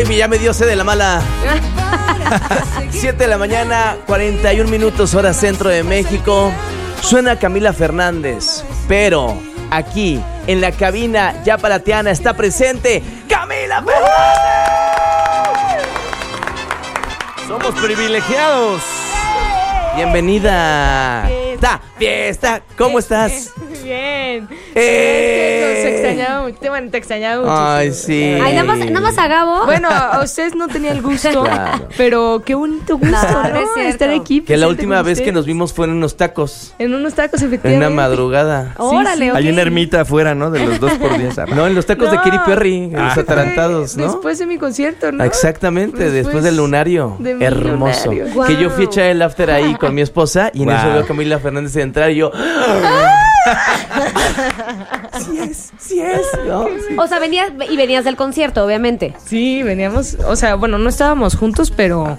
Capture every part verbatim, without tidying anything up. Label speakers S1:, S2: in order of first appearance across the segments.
S1: baby, ya me dio sed de la mala. siete de la mañana, cuarenta y un minutos, hora centro de México. Suena Camila Fernández, pero aquí, en la cabina ya palatiana, está presente ¡Camila Fernández! Somos privilegiados. Bienvenida. Fiesta, fiesta, ¿cómo estás?
S2: Bien.
S1: Eh.
S2: Es que nos extrañaba mucho. Bueno, te extrañaba mucho.
S1: Ay, sí.
S3: Ay, nada más, nada más a Gabo.
S2: Bueno, a ustedes no tenía el gusto,
S1: Claro.
S2: pero qué bonito gusto,
S3: No,
S2: ¿no?
S3: no es cierto.
S2: Estar aquí.
S1: Que la
S2: presente
S1: última
S2: con
S1: vez que
S2: ustedes.
S1: nos vimos fue en unos tacos.
S2: En unos tacos,
S1: En
S2: efectivamente.
S1: una madrugada.
S3: Órale, ok.
S4: Hay una ermita afuera, ¿no? De los dos por diez.
S1: No, en los tacos de
S2: No.
S1: Katy Perry, en los
S4: Ah.
S1: atarantados, ¿no?
S2: Después de mi concierto, ¿no?
S1: Exactamente, después,
S2: Después
S1: del lunario.
S2: de mi
S1: Hermoso.
S2: lunario.
S3: Guau.
S1: Que yo fui a echar el after ahí con mi esposa y en
S4: Guau.
S1: eso veo a Camila Fernández entrar y yo. Sí es, sí es. ¿No? Sí.
S3: O sea, venías y venías del concierto, obviamente.
S2: Sí, veníamos, o sea, bueno, no estábamos juntos, pero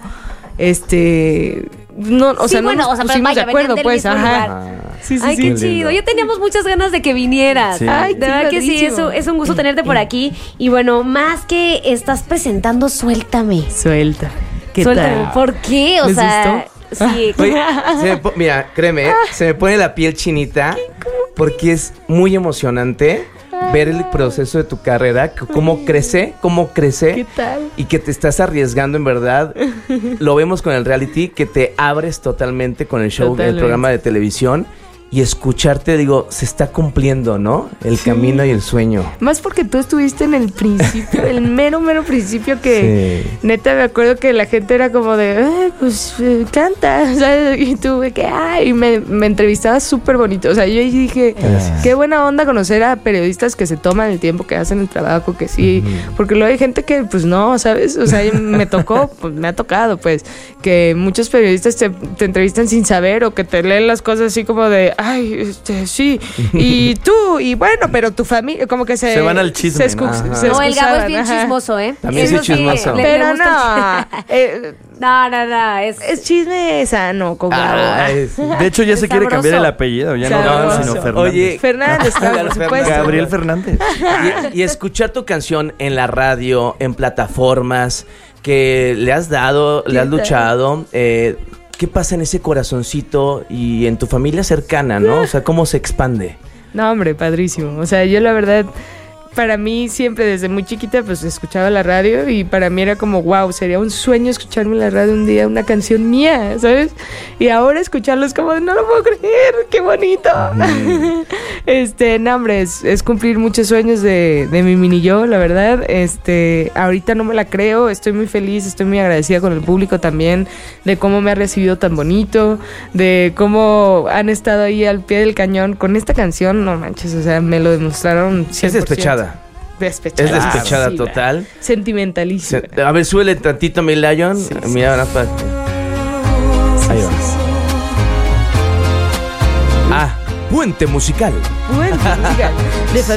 S2: este no, o
S3: Sí,
S2: sea, no
S3: bueno,
S2: nos
S3: o sea, pero
S2: pusimos
S3: vaya,
S2: de acuerdo,
S3: venían del
S2: pues,
S3: mismo
S2: ajá.
S3: lugar.
S2: Sí, sí,
S3: Ay,
S2: sí.
S3: qué
S1: Muy lindo.
S3: chido. Ya teníamos muchas ganas de que vinieras.
S4: Sí.
S2: Ay,
S3: De verdad que sí,
S2: padrísimo.
S3: eso, es un gusto tenerte por aquí. Y bueno, más que estás presentando, suéltame.
S2: Suelta. ¿Qué
S3: Suéltame.
S2: tal?
S3: ¿Por qué? O
S2: ¿Les
S3: sea, sí.
S1: Oye, se me po- mira, créeme, ¿eh? se me pone la piel chinita porque es muy emocionante ver el proceso de tu carrera, c- cómo crece, cómo crece.
S2: ¿Qué tal?
S1: Y que te estás arriesgando en verdad. Lo vemos con el reality, que te abres totalmente con el show,
S2: Totalmente.
S1: el programa de televisión. Y escucharte, digo, se está cumpliendo, ¿no? El
S2: Sí.
S1: camino y el sueño.
S2: Más porque tú estuviste en el principio, el mero, mero principio que
S1: Sí.
S2: neta me acuerdo que la gente era como de, "Ay, pues eh, canta", ¿sabes? Y tú, de que, ay, me, me entrevistabas súper bonito. O sea, yo ahí dije,
S1: Gracias.
S2: qué buena onda conocer a periodistas que se toman el tiempo, que hacen el trabajo, que sí. Porque luego hay gente que, pues no, ¿sabes? O sea, me tocó, pues me ha tocado, pues, que muchos periodistas te, te entrevistan sin saber o que te leen las cosas así como de, ay, este, sí, y tú, y bueno, pero tu familia, como que se...
S4: Se van al chisme,
S2: se, escu-
S1: ¿no?
S2: se
S3: No, el Gabo es
S2: excusaban,
S3: bien
S2: ajá.
S3: chismoso, ¿eh?
S1: También
S3: Eso
S1: soy chismoso.
S3: le- le
S2: Pero
S3: gusta
S2: no, eh,
S3: el- No, no, no. Es,
S2: es chisme sano con Gabo.
S1: Ay, sí.
S4: De hecho, ya se quiere
S3: Sabroso.
S4: cambiar el apellido. Ya no
S2: Sabroso.
S4: Gabo, sino Fernández.
S1: Oye,
S2: Fernández, claro, por
S1: Gabriel
S2: supuesto.
S4: Gabriel Fernández.
S1: Y, y escuchar tu canción en la radio, en plataformas, que le has dado, le has
S2: ¿Qué tal?
S1: luchado. Eh, ¿Qué pasa en ese corazoncito y en tu familia cercana, no? O sea, ¿cómo se expande?
S2: No, hombre, padrísimo. O sea, yo la verdad, para mí siempre desde muy chiquita pues escuchaba la radio y para mí era como, wow, sería un sueño escucharme en la radio un día una canción mía, ¿sabes? Y ahora escucharlo es como, no lo puedo creer, qué bonito. este, no, hombre, es, es cumplir muchos sueños de, de mi mini yo, la verdad. Este, ahorita no me la creo, estoy muy feliz, estoy muy agradecida con el público también, de cómo me ha recibido tan bonito, de cómo han estado ahí al pie del cañón con esta canción, no manches, o sea, me lo demostraron cien por
S1: Es
S2: ciento.
S1: despechada.
S2: Despechada.
S1: Es despechada
S2: Sí,
S1: total.
S2: Sentimentalísima.
S1: Se- a ver, súbele tantito a mi Lion.
S2: Sí, sí,
S1: Mira, ahora para- Ahí va. Ah, puente musical.
S2: Bueno, música de